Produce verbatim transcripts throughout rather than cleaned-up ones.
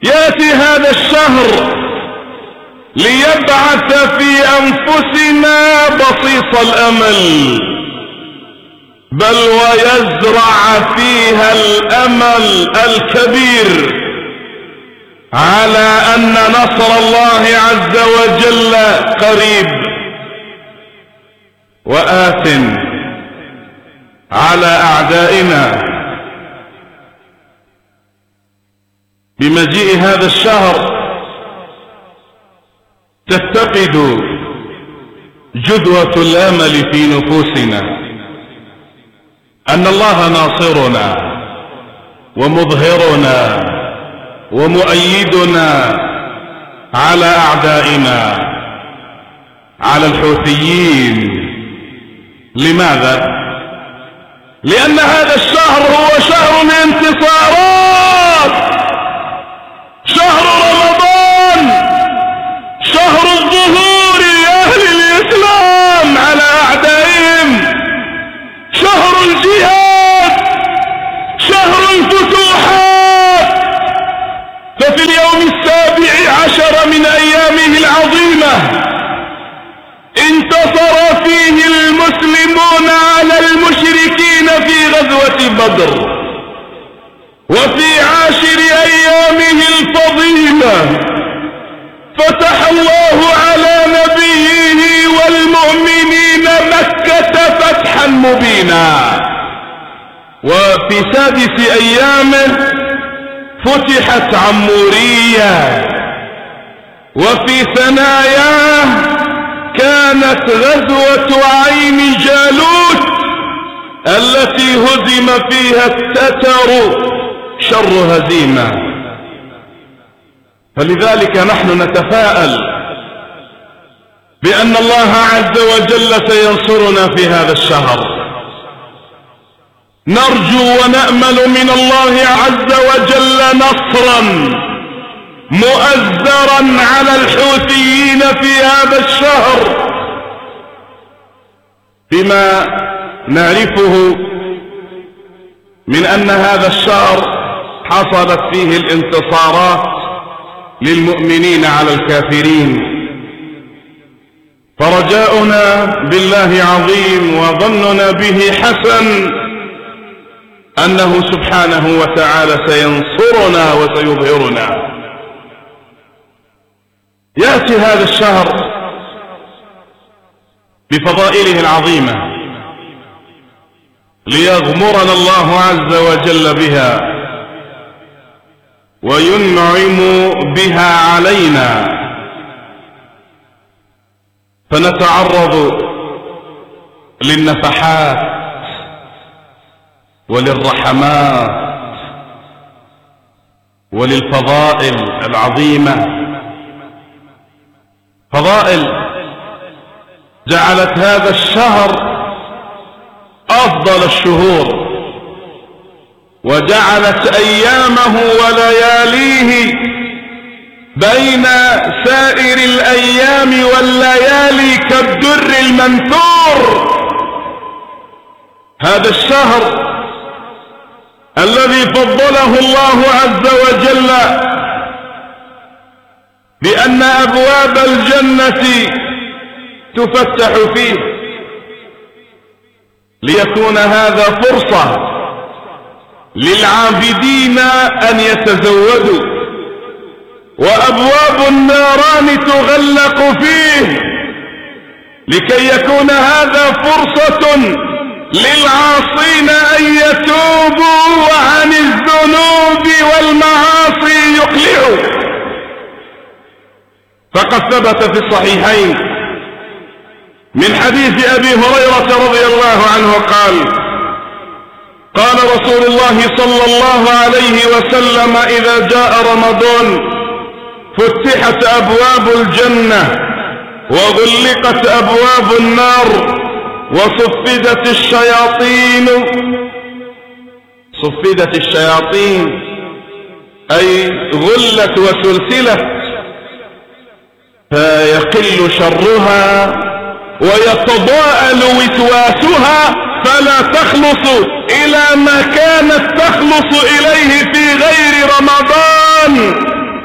يأتي هذا الشهر ليبعث في أنفسنا بصيص الأمل، بل ويزرع فيها الأمل الكبير على أن نصر الله عز وجل قريب وآت على أعدائنا. بمجيء هذا الشهر تتقد جدوة الأمل في نفوسنا أن الله ناصرنا ومظهرنا ومؤيدنا على أعدائنا، على الحوثيين. لماذا؟ لأن هذا الشهر هو شهر الانتصارات، شهر رمضان، شهر الظهور لأهل الإسلام على أعدائهم، شهر الجهاد، شهر الفتوحات. ففي اليوم السابع عشر من أيامه العظيمة انتصر فيه المسلمون على المشركين في غزوة بدر، وفي عاشر أيامه الفضيلة فتح الله على نبيه والمؤمنين مكة فتحا مبينا، وفي سادس أيامه فتحت عمورية، وفي ثناياه كانت غزوة عين جالوت التي هزم فيها التتر شر هزيمة. فلذلك نحن نتفاءل بأن الله عز وجل سينصرنا في هذا الشهر، نرجو ونأمل من الله عز وجل نصرا مؤزرا على الحوثيين في هذا الشهر، بما نعرفه من أن هذا الشهر حصلت فيه الانتصارات للمؤمنين على الكافرين. فرجاؤنا بالله عظيم وظننا به حسن أنه سبحانه وتعالى سينصرنا وسيظهرنا. يأتي هذا الشهر بفضائله العظيمة ليغمرنا الله عز وجل بها وينعم بها علينا، فنتعرض للنفحات وللرحمات وللفضائل العظيمة، فضائل جعلت هذا الشهر أفضل الشهور، وجعلت أيامه ولياليه بين سائر الأيام والليالي كالدر المنثور. هذا الشهر الذي فضله الله عز وجل بأن أبواب الجنة تفتح فيه، ليكون هذا فرصة للعابدين أن يتزودوا، وأبواب النيران تغلق فيه، لكي يكون هذا فرصة للعاصين أن يتوبوا وعن الذنوب والمعاصي يقلعوا. فقد ثبت في الصحيحين من حديث أبي هريرة رضي الله عنه قال: قال رسول الله صلى الله عليه وسلم: إذا جاء رمضان فتحت أبواب الجنة وغلقت أبواب النار وصفدت الشياطين. صفدت الشياطين أي غلت وسلسلت، فيقل شرها ويتضاءل وسواسها فلا تخلص إلى ما كانت تخلص إليه في غير رمضان.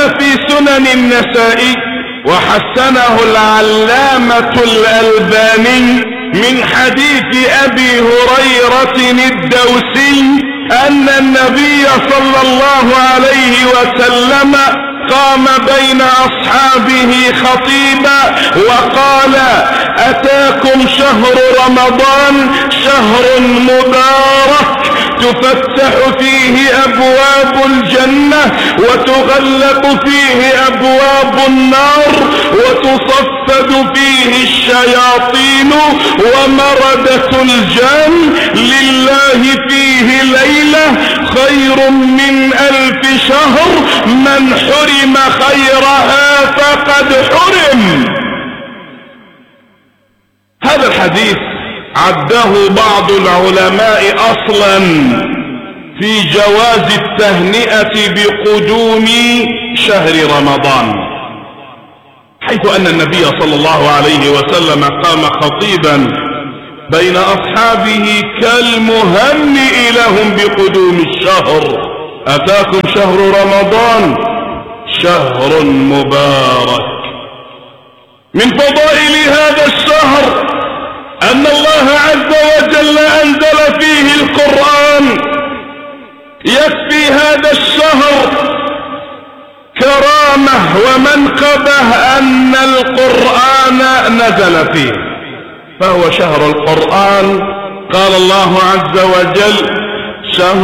في سنن النسائي وحسنه العلامة الألباني من حديث أبي هريرة الدوسي أن النبي صلى الله عليه وسلم قام بين أصحابه خطيبا وقال: أتاكم شهر رمضان شهر مبارك تفتح فيه أبواب الجنة وتغلق فيه أبواب النار وتصفد فيه الشياطين ومردة الجن، لله فيه ليلة خير من ألف شهر، من حرم خيرها فقد حرم. هذا الحديث عده بعض العلماء اصلا في جواز التهنئة بقدوم شهر رمضان، حيث ان النبي صلى الله عليه وسلم قام خطيبا بين اصحابه كالمهنئ لهم بقدوم الشهر: اتاكم شهر رمضان شهر مبارك. من فضائل هذا الشهر أن الله عز وجل أنزل فيه القرآن. يكفي هذا الشهر كرامة ومنقبة أن القرآن نزل فيه، فهو شهر القرآن. قال الله عز وجل: